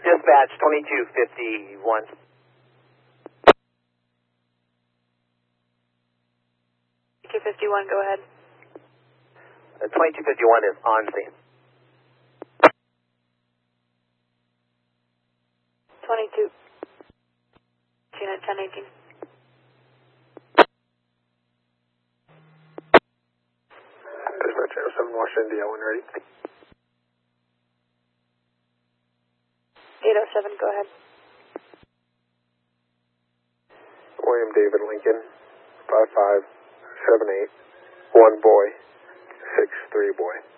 Dispatch 2251. 251, go ahead. 2251 is on scene. 22. Unit 1018. Dispatch 07 Washington, DL when ready. 807, go ahead. William David Lincoln, 5578, 1 boy, 63 boy.